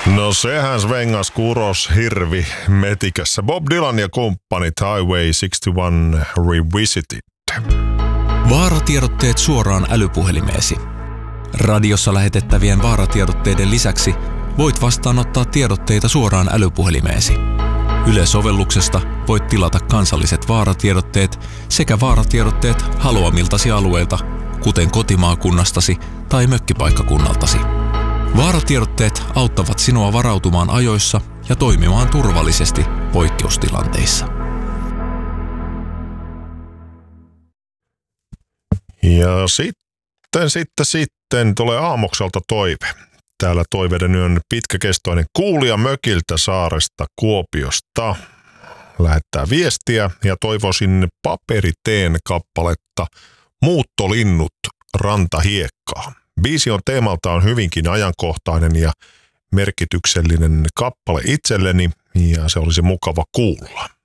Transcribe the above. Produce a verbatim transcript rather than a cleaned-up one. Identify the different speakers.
Speaker 1: No sehän svengas kuros hirvi metikässä. Bob Dylan ja kumppanit Highway kuusikymmentäyksi Revisited.
Speaker 2: Vaaratiedotteet suoraan älypuhelimeesi. Radiossa lähetettävien vaaratiedotteiden lisäksi voit vastaanottaa tiedotteita suoraan älypuhelimeesi. Yle-sovelluksesta voit tilata kansalliset vaaratiedotteet sekä vaaratiedotteet haluamiltasi alueilta, kuten kotimaakunnastasi tai mökkipaikkakunnaltasi. Vaaratiedotteet auttavat sinua varautumaan ajoissa ja toimimaan turvallisesti poikkeustilanteissa.
Speaker 1: Ja sitten, sitten, sitten tulee Aamokselta toive. Täällä toiveiden yön pitkäkestoinen kuulija mökiltä saaresta Kuopiosta lähettää viestiä ja toivoisin Paperiteen kappaletta Muuttolinnut rantahiekkaa. Biisi on teemaltaan hyvinkin ajankohtainen ja merkityksellinen kappale itselleni ja se olisi mukava kuulla.